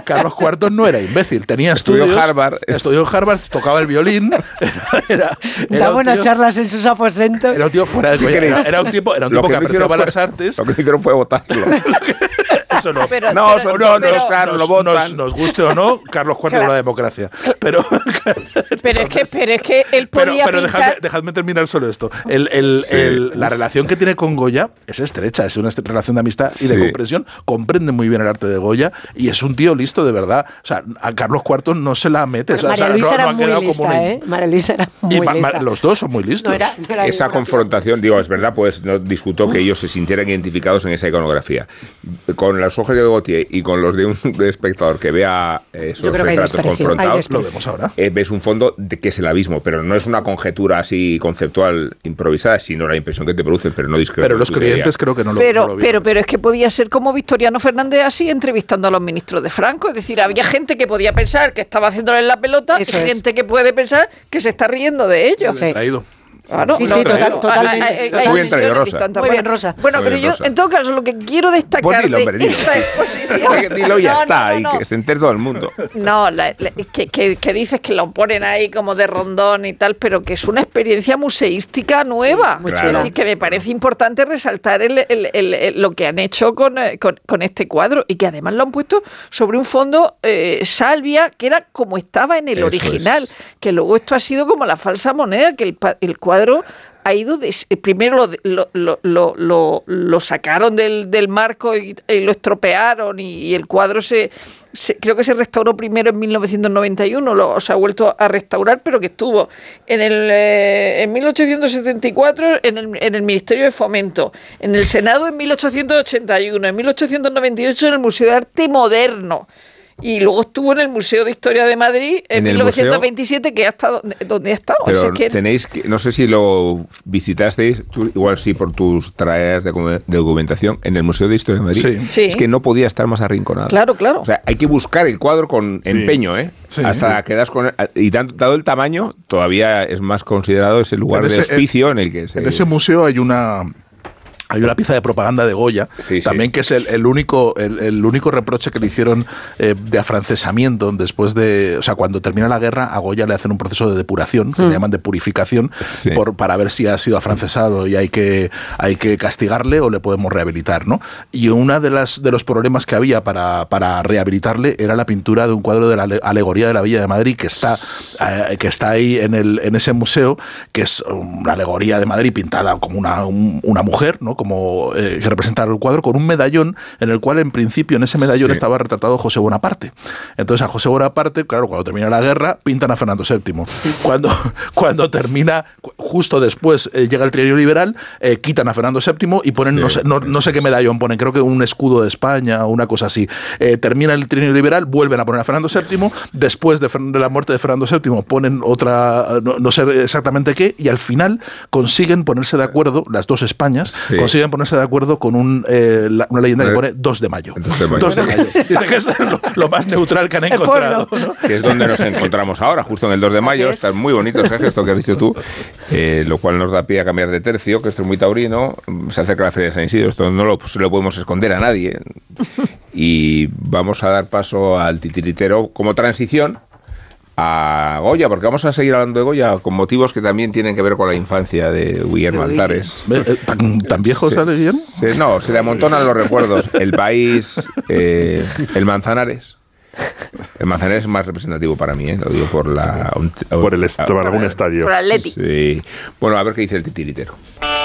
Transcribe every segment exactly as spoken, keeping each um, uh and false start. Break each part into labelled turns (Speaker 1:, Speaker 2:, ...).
Speaker 1: Carlos cuarto no era imbécil, tenía estudios.
Speaker 2: Estudió Harvard.
Speaker 1: Estudió en Harvard, tocaba el violín. Era, era
Speaker 3: da buenas
Speaker 1: tío,
Speaker 3: charlas en sus aposentos.
Speaker 1: Era un tío fuera de Goya. Era, era un tipo, era un tipo que, que apreciaba
Speaker 2: fue,
Speaker 1: las artes.
Speaker 2: Lo que hicieron fue votarlo.
Speaker 1: Eso no.
Speaker 4: Pero,
Speaker 2: no,
Speaker 4: pero,
Speaker 2: no,
Speaker 4: pero,
Speaker 2: no, claro,
Speaker 1: nos,
Speaker 2: lo votan.
Speaker 1: Nos, nos guste o no, Carlos cuarto
Speaker 4: claro.
Speaker 1: era la democracia. Pero,
Speaker 4: pero, es que, pero es que él podía
Speaker 1: Pero, pero
Speaker 4: pintar...
Speaker 1: dejadme, dejadme terminar solo esto. El, el,
Speaker 2: sí.
Speaker 1: el, la relación que tiene con Goya es estrecha, es una relación de amistad y de sí. comprensión. Comprende muy bien el arte de Goya y es un tío listo de verdad. O sea, a Carlos cuarto no se la mete. O sea,
Speaker 3: María Luisa
Speaker 1: no,
Speaker 3: era
Speaker 1: no
Speaker 3: muy lista,
Speaker 1: como una...
Speaker 3: ¿eh? María Luisa era muy
Speaker 1: y ma,
Speaker 3: lista.
Speaker 1: Ma, los dos son muy listos.
Speaker 3: No era, no era
Speaker 2: esa confrontación, digo, es verdad, pues no discutó que ellos se sintieran identificados en esa iconografía. Con los ojos de Gautier y con los de un espectador que vea eh, esos retratos confrontados,
Speaker 1: lo vemos ahora.
Speaker 2: Eh, ves un fondo de que es el abismo, pero no es una conjetura así conceptual improvisada, sino la impresión que te produce, pero no discrepo.
Speaker 1: Pero los creyentes creo que no lo,
Speaker 4: pero,
Speaker 1: no lo vieron.
Speaker 4: Pero, pero es que podía ser como Victoriano Fernández así entrevistando a los ministros de Franco, es decir, había gente que podía pensar que estaba haciéndole la pelota
Speaker 3: Eso
Speaker 4: y
Speaker 3: es.
Speaker 4: gente que puede pensar que se está riendo de ellos.
Speaker 3: Sí.
Speaker 1: Traído.
Speaker 4: Claro,
Speaker 3: sí,
Speaker 4: no,
Speaker 3: sí,
Speaker 4: no,
Speaker 3: total,
Speaker 4: no,
Speaker 3: totalmente.
Speaker 4: hay- hay-
Speaker 2: Muy
Speaker 4: hay
Speaker 2: bien,
Speaker 4: visiones
Speaker 2: Rosa.
Speaker 4: distintas.
Speaker 3: Muy bien,
Speaker 4: Bueno,
Speaker 3: Rosa.
Speaker 4: Bueno,
Speaker 2: Muy
Speaker 4: pero
Speaker 2: bien,
Speaker 4: yo,
Speaker 2: Rosa.
Speaker 4: en todo caso, lo que quiero destacar
Speaker 2: Pues dilo,
Speaker 4: de
Speaker 2: hombre, dilo.
Speaker 4: esta exposición...
Speaker 2: Dilo ya
Speaker 4: No,
Speaker 2: está,
Speaker 4: no, no, no.
Speaker 2: y que se entere todo el mundo.
Speaker 4: No, la- la- que, que, que dices que lo ponen ahí como de rondón y tal, pero que es una experiencia museística nueva.
Speaker 3: muy
Speaker 4: Es
Speaker 2: chula.
Speaker 4: decir, que me parece importante resaltar el, el- el- el- lo que han hecho con, eh, con, con este cuadro y que además lo han puesto sobre un fondo eh, salvia que era como estaba en el
Speaker 2: Eso
Speaker 4: original,
Speaker 2: es.
Speaker 4: que luego esto ha sido como la falsa moneda, que el, pa- el cuadro... ha ido, de, primero lo, lo, lo, lo, lo, lo sacaron del, del marco y, y lo estropearon y, y el cuadro se, se, creo que se restauró primero en mil novecientos noventa y uno, lo, se ha vuelto a restaurar, pero que estuvo en el eh, en mil ochocientos setenta y cuatro en el, en el Ministerio de Fomento, en el Senado en mil ochocientos ochenta y uno, en mil ochocientos noventa y ocho en el Museo de Arte Moderno. Y luego estuvo en el Museo de Historia de Madrid en,
Speaker 2: En el
Speaker 4: mil novecientos veintisiete, que ha estado donde ha estado.
Speaker 2: Pero
Speaker 4: O sea, que
Speaker 2: tenéis que, no sé si lo visitasteis, tú, igual sí por tus tareas de, de documentación, en el Museo de Historia de Madrid.
Speaker 1: Sí.
Speaker 4: Sí.
Speaker 2: Es que no podía estar más arrinconado.
Speaker 4: Claro, claro.
Speaker 2: O sea, hay que buscar el cuadro con
Speaker 1: Sí.
Speaker 2: empeño, ¿eh?
Speaker 1: Sí,
Speaker 2: Hasta
Speaker 1: sí.
Speaker 2: que das con... Y dado, dado el tamaño, todavía es más considerado ese lugar
Speaker 1: En
Speaker 2: de
Speaker 1: ese-
Speaker 2: hospicio en el que se...
Speaker 1: En ese museo hay una... Hay una pieza de propaganda de Goya,
Speaker 2: Sí, sí.
Speaker 1: también que es el, el único el, el único reproche que le hicieron eh, de afrancesamiento después de, o sea, cuando termina la guerra a Goya le hacen un proceso de depuración, que
Speaker 3: Mm.
Speaker 1: le llaman de purificación,
Speaker 2: Sí.
Speaker 1: por, para ver si ha sido afrancesado y hay que hay que castigarle o le podemos rehabilitar, ¿no? Y una de las de los problemas que había para, para rehabilitarle era la pintura de un cuadro de la ale- alegoría de la Villa de Madrid que está eh, que está ahí en el en ese museo, que es una alegoría de Madrid pintada como una un- una mujer, ¿no? Como eh, que representa el cuadro con un medallón en el cual en principio en ese medallón
Speaker 2: Sí.
Speaker 1: estaba retratado José Bonaparte. Entonces a José Bonaparte, claro, cuando termina la guerra pintan a Fernando séptimo. Cuando cuando termina cu- justo después eh, llega el trienio liberal, eh, quitan a Fernando séptimo y ponen
Speaker 2: Sí,
Speaker 1: no sé no, no sé qué medallón ponen, creo que un escudo de España o una cosa así. Eh, termina el trienio liberal, vuelven a poner a Fernando séptimo, después de, Fer- de la muerte de Fernando séptimo ponen otra no, no sé exactamente qué y al final consiguen ponerse de acuerdo las dos Españas,
Speaker 2: Sí.
Speaker 1: consiguen ponerse de acuerdo con un, eh, la- una leyenda que
Speaker 2: Eh,
Speaker 1: pone dos de mayo.
Speaker 2: dos de mayo.
Speaker 1: dos de mayo. Dice que es lo, lo más neutral que han
Speaker 3: El
Speaker 1: encontrado.
Speaker 3: pueblo.
Speaker 1: ¿no?
Speaker 2: Que es donde nos encontramos ahora, justo en el dos de mayo.
Speaker 3: Así es.
Speaker 2: Está muy bonito, Sergio, esto que has dicho tú, eh, lo cual nos da pie a cambiar de tercio, que esto es muy taurino. Se acerca la Feria de San Isidro, esto no lo, se lo podemos esconder a nadie. Y vamos a dar paso al titiritero como transición a Goya, porque vamos a seguir hablando de Goya con motivos que también tienen que ver con la infancia de Guillermo Altares.
Speaker 1: ¿Ve? Eh, ¿Tan, tan viejo
Speaker 2: Se-
Speaker 1: está de bien?
Speaker 2: se- no, se le amontonan los recuerdos. El país, eh, el Manzanares. El Manzanares es más representativo para mí, ¿eh? Lo digo por la...
Speaker 5: Por el est- por algún estadio.
Speaker 4: Por Atleti.
Speaker 2: Sí. Bueno, a ver qué dice el titiritero.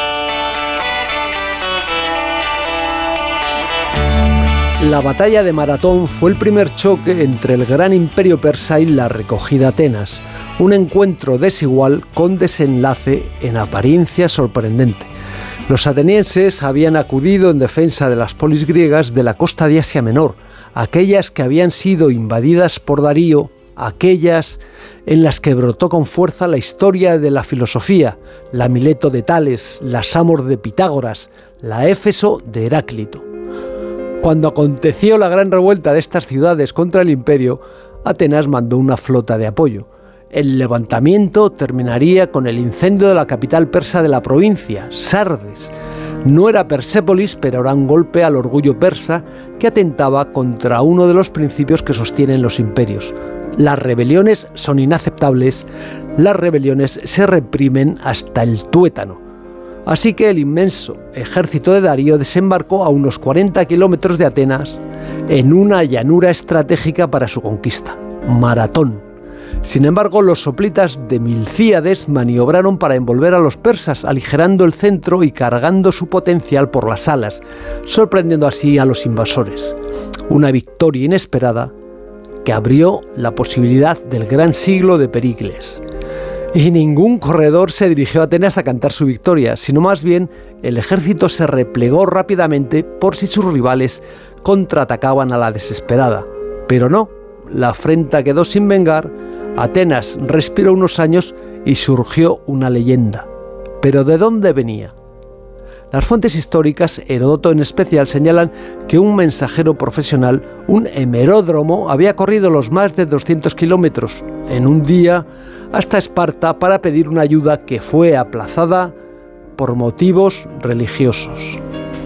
Speaker 3: La batalla de Maratón fue el primer choque entre el gran imperio persa y la recogida Atenas, un encuentro desigual con desenlace en apariencia sorprendente. Los atenienses habían acudido en defensa de las polis griegas de la costa de Asia Menor, aquellas que habían sido invadidas por Darío, aquellas en las que brotó con fuerza la historia de la filosofía, la Mileto de Tales, la Samos de Pitágoras, la Éfeso de Heráclito. Cuando aconteció la gran revuelta de estas ciudades contra el imperio, Atenas mandó una flota de apoyo. El levantamiento terminaría con el incendio de la capital persa de la provincia, Sardes. No era Persépolis, pero era un golpe al orgullo persa que atentaba contra uno de los principios que sostienen los imperios. Las rebeliones son inaceptables, las rebeliones se reprimen hasta el tuétano. Así que el inmenso ejército de Darío desembarcó a unos cuarenta kilómetros de Atenas en una llanura estratégica para su conquista, Maratón. Sin embargo, los soplitas de Milcíades maniobraron para envolver a los persas, aligerando el centro y cargando su potencial por las alas, sorprendiendo así a los invasores. Una victoria inesperada que abrió la posibilidad del gran siglo de Pericles. Y ningún corredor se dirigió a Atenas a cantar su victoria, sino más bien el ejército se replegó rápidamente por si sus rivales contraatacaban a la desesperada. Pero no, la afrenta quedó sin vengar. Atenas respiró unos años y surgió una leyenda. ¿Pero de dónde venía? Las fuentes históricas, Heródoto en especial, señalan que un mensajero profesional, un hemeródromo, había corrido los más de doscientos kilómetros en un día hasta Esparta para pedir una ayuda que fue aplazada por motivos religiosos.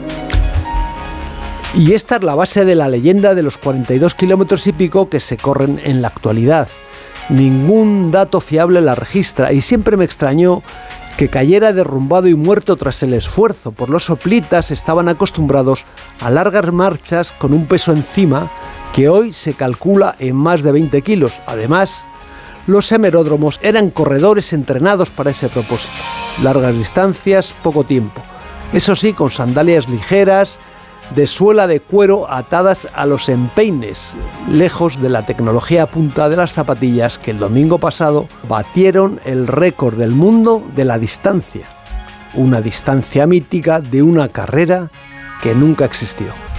Speaker 3: Y esta es la base de la leyenda de los cuarenta y dos kilómetros y pico que se corren en la actualidad. Ningún dato fiable la registra y siempre me extrañó que cayera derrumbado y muerto tras el esfuerzo, pues los soplitas estaban acostumbrados a largas marchas con un peso encima que hoy se calcula en más de veinte kilos. Además, los hemeródromos eran corredores entrenados para ese propósito. Largas distancias, poco tiempo. Eso sí, con sandalias ligeras, de suela de cuero atadas a los empeines, lejos de la tecnología punta de las zapatillas que el domingo pasado batieron el récord del mundo de la distancia, una distancia mítica de una carrera que nunca existió.